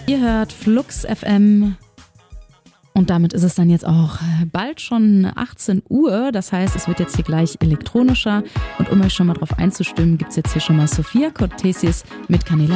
Ihr hört Flux FM und damit ist es dann jetzt auch bald schon 18 Uhr. Das heißt, es wird jetzt hier gleich elektronischer und um euch schon mal drauf einzustimmen, gibt es jetzt hier schon mal Sophia Cortesis mit Canela